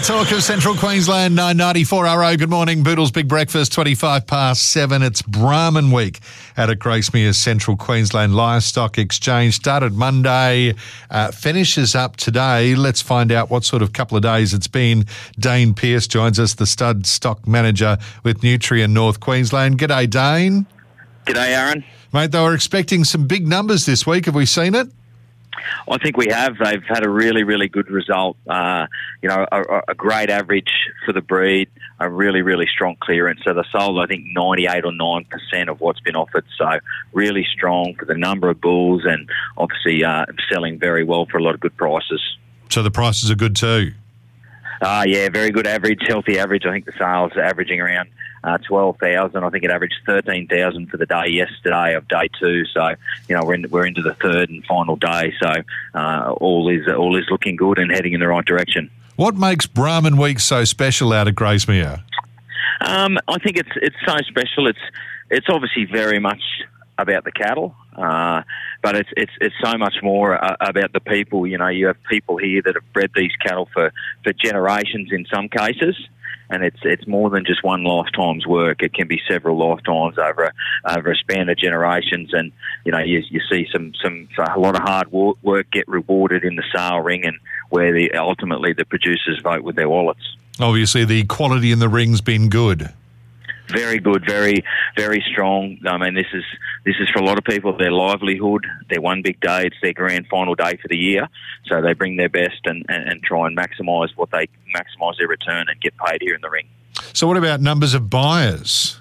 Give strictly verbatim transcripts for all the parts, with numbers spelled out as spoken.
Talk of Central Queensland, nine ninety-four R O. Good morning. Boodle's Big Breakfast, twenty-five past seven. It's Brahman Week out at Gracemere's Central Queensland Livestock Exchange. Started Monday, uh, finishes up today. Let's find out what sort of couple of days it's been. Dane Pearce joins us, the stud stock manager with Nutrien North Queensland. G'day, Dane. G'day, Aaron. Mate, they were expecting some big numbers this week. Have we seen it? I think we have. They've had a really, really good result. Uh, you know, a, a great average for the breed, a really, really strong clearance. So they sold, I think, ninety-eight or nine percent of what's been offered. So really strong for the number of bulls and obviously uh, selling very well for a lot of good prices. So the prices are good too? Uh, yeah, very good average, healthy average. I think the sales are averaging around uh, twelve thousand. I think it averaged thirteen thousand for the day yesterday of day two. So, you know, we're, in, we're into the third and final day. So uh, all is all is looking good and heading in the right direction. What makes Brahman Week so special out of Gracemere? Um, I think it's it's so special. It's it's obviously very much about the cattle, uh, but it's it's it's so much more uh, about the people. You know, you have people here that have bred these cattle for, for generations in some cases, and it's it's more than just one lifetime's work. It can be several lifetimes over a, over a span of generations, and you know you you see some some so a lot of hard work get rewarded in the sale ring, and where the ultimately the producers vote with their wallets. Obviously, the quality in the ring's been good. Very good, very, very strong. I mean, this is this is for a lot of people their livelihood, their one big day. It's their grand final day for the year, so they bring their best and, and, and try and maximise what they maximise their return and get paid here in the ring. So, what about numbers of buyers?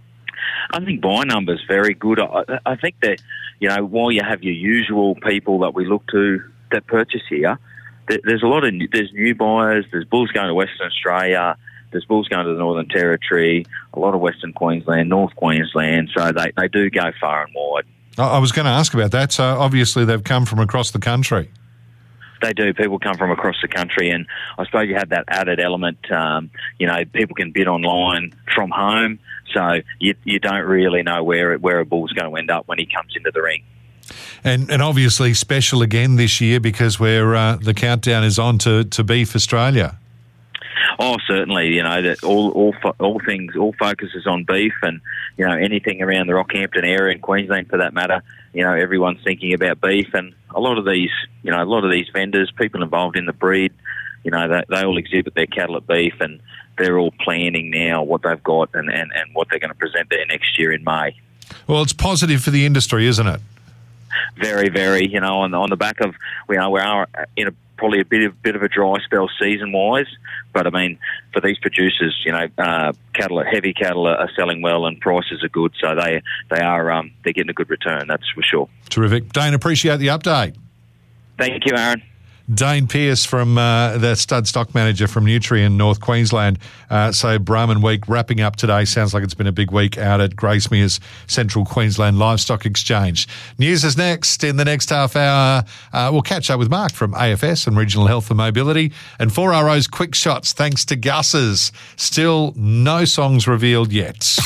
I think buy numbers very good. I, I think that you know while you have your usual people that we look to that purchase here, there, there's a lot of there's new buyers. There's bulls going to Western Australia. There's bulls going to the Northern Territory, a lot of Western Queensland, North Queensland, so they, they do go far and wide. I was going to ask about that. So obviously they've come from across the country. They do. People come from across the country, and I suppose you have that added element. Um, you know, people can bid online from home, so you you don't really know where where a bull's going to end up when he comes into the ring. And and obviously special again this year because we're uh, the countdown is on to, to Beef Australia. Oh, certainly. You know that all all all things all focuses on beef, and you know anything around the Rockhampton area in Queensland, for that matter. You know everyone's thinking about beef, and a lot of these, you know, a lot of these vendors, people involved in the breed, you know, they, they all exhibit their cattle at beef, and they're all planning now what they've got and, and, and what they're going to present there next year in May. Well, it's positive for the industry, isn't it? Very, very. You know, on the, on the back of we are we are in a probably a bit of bit of a dry spell season wise, but I mean for these producers, you know, uh, cattle, heavy cattle are, are selling well and prices are good, so they they are um, they're getting a good return. That's for sure. Terrific, Dane. Appreciate the update. Thank you, Aaron. Dane Pearce from uh, the stud stock manager from Nutrien North Queensland. Uh, so Brahman Week wrapping up today. Sounds like it's been a big week out at Gracemere's Central Queensland Livestock Exchange. News is next. In the next half hour, uh, we'll catch up with Mark from A F S and Regional Health and Mobility. And four R O's quick shots thanks to Gus's. Still no songs revealed yet.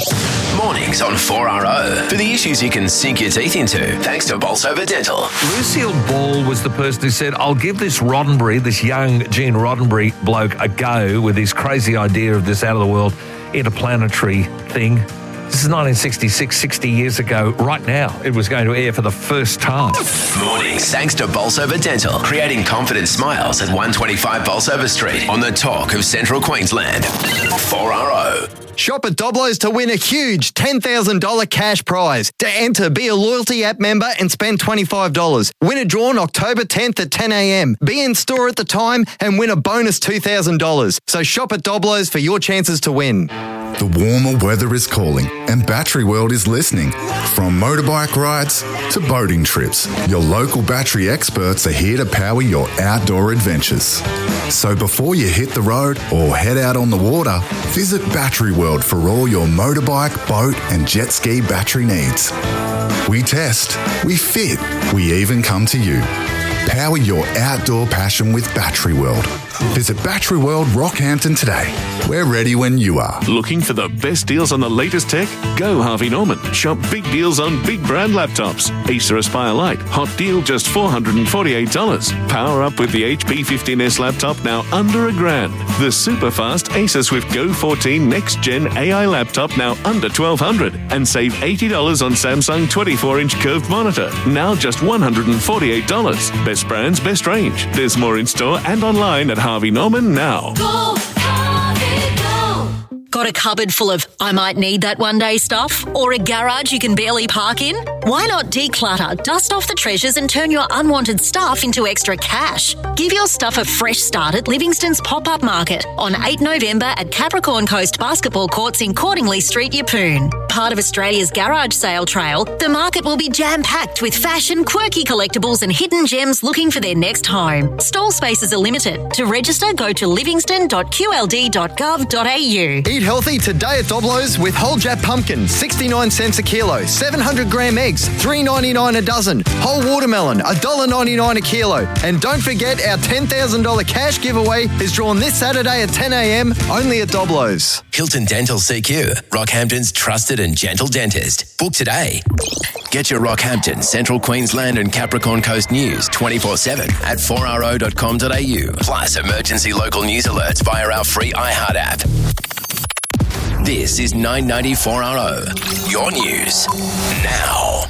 Mornings on four R O. For the issues you can sink your teeth into, thanks to Bolsover Dental. Lucille Ball was the person who said, I'll give this Roddenberry, this young Gene Roddenberry bloke, a go with his crazy idea of this out-of-the-world interplanetary thing. This is nineteen sixty-six, sixty years ago. Right now, it was going to air for the first time. Mornings thanks to Bolsover Dental, creating confident smiles at one twenty-five Bolsover Street on the talk of Central Queensland. four R O. Shop at Doblo's to win a huge ten thousand dollars cash prize. To enter, be a loyalty app member and spend twenty-five dollars. Winner drawn October tenth at ten a.m. Be in store at the time and win a bonus two thousand dollars. So shop at Doblo's for your chances to win. The warmer weather is calling and Battery World is listening. From motorbike rides to boating trips, your local battery experts are here to power your outdoor adventures. So before you hit the road or head out on the water, visit Battery World for all your motorbike, boat and jet ski battery needs. We test, we fit, we even come to you. Power your outdoor passion with Battery World. Visit Battery World Rockhampton today. We're ready when you are. Looking for the best deals on the latest tech? Go Harvey Norman. Shop big deals on big brand laptops. Acer Aspire Lite, hot deal just four hundred forty-eight dollars. Power up with the H P fifteen S laptop now under a grand. The super fast Acer Swift Go fourteen Next Gen A I laptop now under twelve hundred dollars. And save eighty dollars on Samsung twenty-four inch curved monitor, now just one hundred forty-eight dollars. Best brands, best range. There's more in store and online at Harvey Norman now. Go, Harvey, go. Got a cupboard full of I might need that one day stuff? Or a garage you can barely park in? Why not declutter, dust off the treasures and turn your unwanted stuff into extra cash? Give your stuff a fresh start at Livingston's Pop-Up Market on the eighth of November at Capricorn Coast Basketball Courts in Cordingley Street, Yeppoon. Part of Australia's garage sale trail, the market will be jam-packed with fashion, quirky collectibles and hidden gems looking for their next home. Stall spaces are limited. To register, go to livingston dot q l d dot gov dot a u. Eat healthy today at Doblo's with whole Jap pumpkin, sixty-nine cents a kilo, seven hundred gram eggs, three ninety-nine a dozen, whole watermelon, one dollar ninety-nine a kilo. And don't forget our ten thousand dollars cash giveaway is drawn this Saturday at ten a m only at Doblo's. Hilton Dental C Q, Rockhampton's trusted and gentle dentist. Book today. Get your Rockhampton, Central Queensland and Capricorn Coast news twenty-four seven at four r o dot com dot a u. Plus emergency local news alerts via our free iHeart app. This is nine ninety four R O, your news now.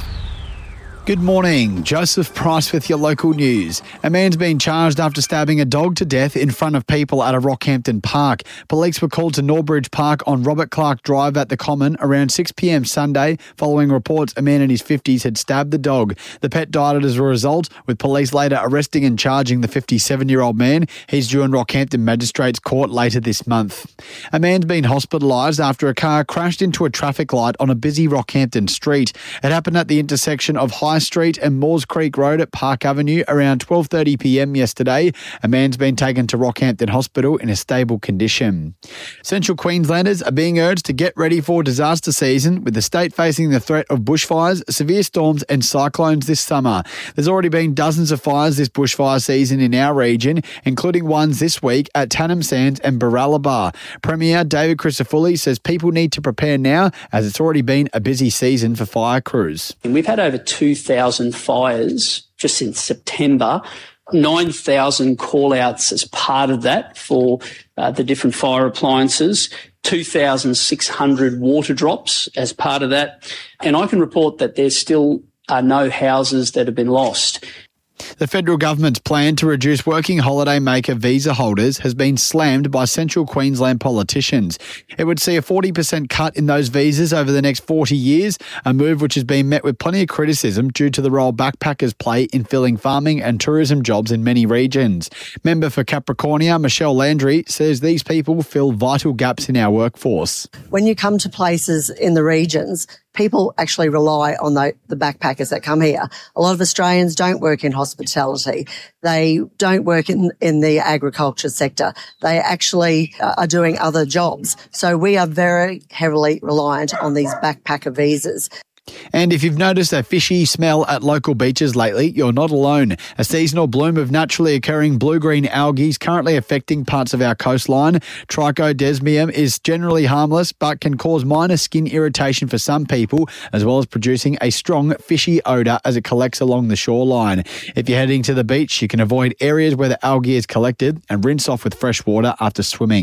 Good morning. Joseph Price with your local news. A man's been charged after stabbing a dog to death in front of people at a Rockhampton park. Police were called to Norbridge Park on Robert Clark Drive at the Common around six p m Sunday, following reports a man in his fifties had stabbed the dog. The pet died as a result, with police later arresting and charging the fifty-seven-year-old man. He's due in Rockhampton Magistrates Court later this month. A man's been hospitalised after a car crashed into a traffic light on a busy Rockhampton street. It happened at the intersection of High Street and Moores Creek Road at Park Avenue around twelve thirty p m yesterday. A man's been taken to Rockhampton Hospital in a stable condition. Central Queenslanders are being urged to get ready for disaster season, with the state facing the threat of bushfires, severe storms and cyclones this summer. There's already been dozens of fires this bushfire season in our region, including ones this week at Tannum Sands and Barralabar. Premier David Crisafulli says people need to prepare now, as it's already been a busy season for fire crews. And we've had over two thousand fires just since September, nine thousand call-outs as part of that for uh, the different fire appliances, two thousand six hundred water drops as part of that. And I can report that there still are no houses that have been lost. The federal government's plan to reduce working holiday maker visa holders has been slammed by Central Queensland politicians. It would see a forty percent cut in those visas over the next forty years, a move which has been met with plenty of criticism due to the role backpackers play in filling farming and tourism jobs in many regions. Member for Capricornia, Michelle Landry, says these people fill vital gaps in our workforce. When you come to places in the regions, people actually rely on the, the backpackers that come here. A lot of Australians don't work in hospitality. They don't work in, in the agriculture sector. They actually are doing other jobs. So we are very heavily reliant on these backpacker visas. And if you've noticed a fishy smell at local beaches lately, you're not alone. A seasonal bloom of naturally occurring blue-green algae is currently affecting parts of our coastline. Trichodesmium is generally harmless but can cause minor skin irritation for some people, as well as producing a strong fishy odour as it collects along the shoreline. If you're heading to the beach, you can avoid areas where the algae is collected and rinse off with fresh water after swimming.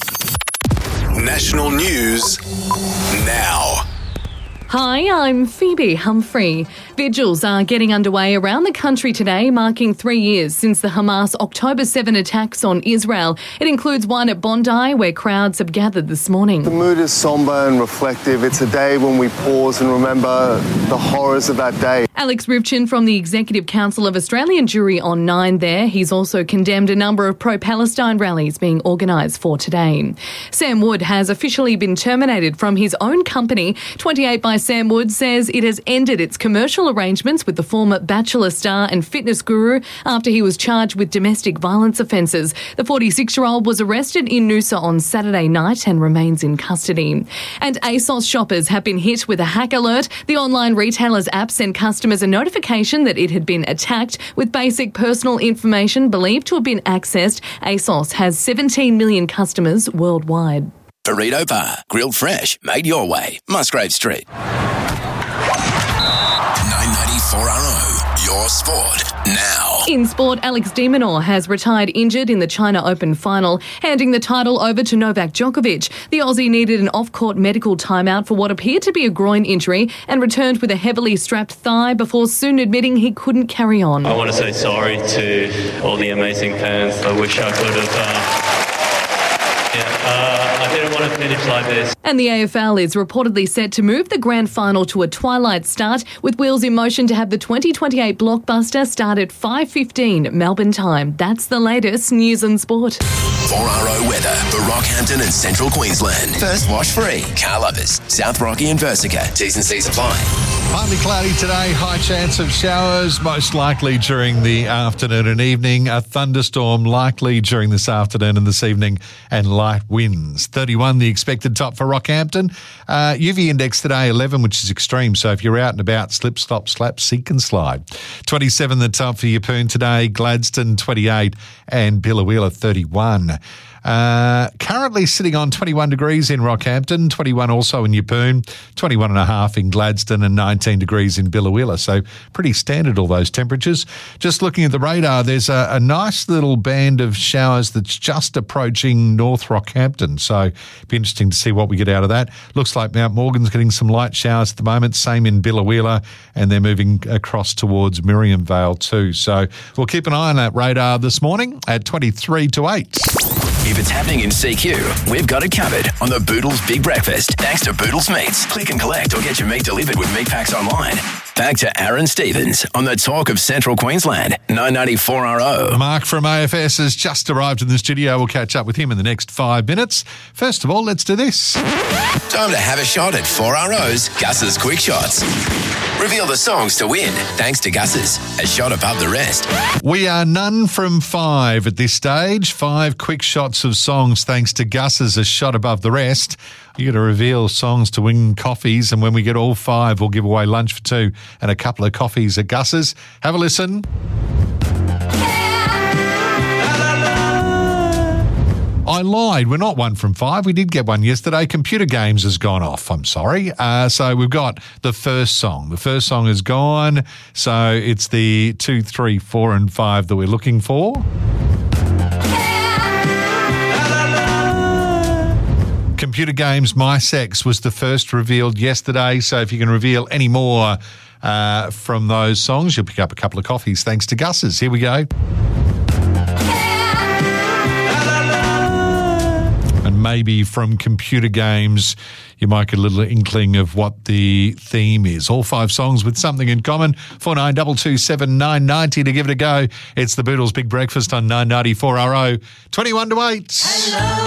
National news now. Hi, I'm Phoebe Humphrey. Vigils are getting underway around the country today, marking three years since the Hamas October seventh attacks on Israel. It includes one at Bondi, where crowds have gathered this morning. The mood is sombre and reflective. It's a day when we pause and remember the horrors of that day. Alex Rivchin from the Executive Council of Australian Jury on Nine there. He's also condemned a number of pro-Palestine rallies being organised for today. Sam Wood has officially been terminated from his own company, twenty-eight by Sam Woods says it has ended its commercial arrangements with the former Bachelor star and fitness guru after he was charged with domestic violence offences. The forty-six-year-old was arrested in Noosa on Saturday night and remains in custody. And ASOS shoppers have been hit with a hack alert. The online retailer's app sent customers a notification that it had been attacked with basic personal information believed to have been accessed. ASOS has seventeen million customers worldwide. Burrito Bar, grilled fresh, made your way. Musgrave Street. nine ninety-four R O, your sport now. In sport, Alex de Minaur has retired injured in the China Open final, handing the title over to Novak Djokovic. The Aussie needed an off-court medical timeout for what appeared to be a groin injury and returned with a heavily strapped thigh before soon admitting he couldn't carry on. I want to say sorry to all the amazing fans. I wish I could have... Uh, yeah, uh, I didn't want to finish like this. And the A F L is reportedly set to move the grand final to a twilight start, with wheels in motion to have the twenty twenty-eight blockbuster start at five fifteen Melbourne time. That's the latest news and sport. four R O weather for Rockhampton and Central Queensland. First wash free. Car lovers, South Rocky and Versica. T's and C's apply. Partly cloudy today, high chance of showers, most likely during the afternoon and evening. A thunderstorm likely during this afternoon and this evening, and light winds. thirty-one the expected top for Rockhampton. Uh, U V index today, eleven, which is extreme. So if you're out and about, slip, stop, slap, seek and slide. twenty-seven the top for Yeppoon today, Gladstone twenty-eight and Biloela thirty-one. Uh, currently sitting on twenty-one degrees in Rockhampton, twenty-one also in Yeppoon, twenty-one and a half in Gladstone and nineteen degrees in Biloela. So pretty standard, all those temperatures. Just looking at the radar, there's a, a nice little band of showers that's just approaching North Rockhampton. So it'd be interesting to see what we get out of that. Looks like Mount Morgan's getting some light showers at the moment, same in Biloela, and they're moving across towards Miriam Vale too. So we'll keep an eye on that radar this morning at twenty-three to eight. If it's happening in C Q, we've got it covered on the Boodles Big Breakfast. Thanks to Boodles Meats. Click and collect or get your meat delivered with meat packs online. Back to Aaron Stevens on the talk of Central Queensland, nine ninety-four R O. Mark from A F S has just arrived in the studio. We'll catch up with him in the next five minutes. First of all, let's do this. Time to have a shot at four R O's Gus's Quick Shots. Reveal the songs to win, thanks to Gus's, a shot above the rest. We are none from five at this stage. Five quick shots of songs, thanks to Gus's, a shot above the rest. You got to reveal songs to win coffees, and when we get all five, we'll give away lunch for two and a couple of coffees at Gus's. Have a listen. I lied. We're not one from five. We did get one yesterday. Computer Games has gone off. I'm sorry. Uh, so we've got the first song. The first song is gone. So it's the two, three, four, and five that we're looking for. Computer Games My Sex was the first revealed yesterday. So if you can reveal any more uh, from those songs, you'll pick up a couple of coffees thanks to Gus's. Here we go. And maybe from Computer Games, you might get a little inkling of what the theme is. All five songs with something in common. four nine two two seven nine nine zero to give it a go. It's the Boodles Big Breakfast on nine ninety-four R O. twenty-one to eight. Hello.